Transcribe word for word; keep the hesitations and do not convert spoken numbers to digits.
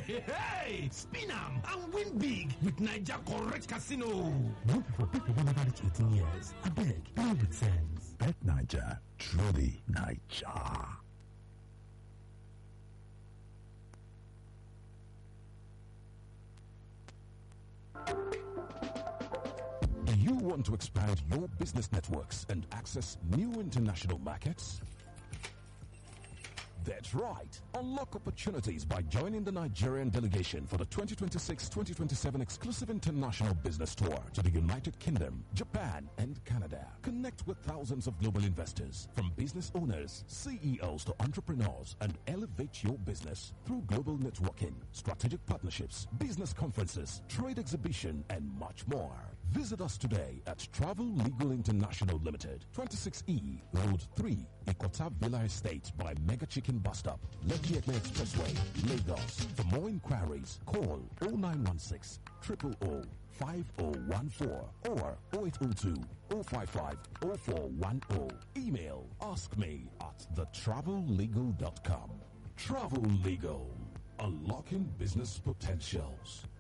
Hey, spin am and win big with Naija Correct Casino. No people pick the never reach eighteen years. I beg, play with sense. Bet Naija, truly Naija. Do you want to expand your business networks and access new international markets? That's right. Unlock opportunities by joining the Nigerian delegation for the twenty twenty-six twenty twenty-seven exclusive international business tour to the United Kingdom, Japan, and Canada. Connect with thousands of global investors, from business owners, C E Os to entrepreneurs, and elevate your business through global networking, strategic partnerships, business conferences, trade exhibition, and much more. Visit us today at Travel Legal International Limited, twenty-six E, Road three, Ikota Villa Estate by Mega Chicken Bus Stop, Lekki Ekpe Expressway, Lagos. For more inquiries, call oh nine one six, zero zero zero, five oh one four or oh eight oh two, oh five five, oh four one oh. Email askme at the travel legal dot com. Travel Legal, unlocking business potentials.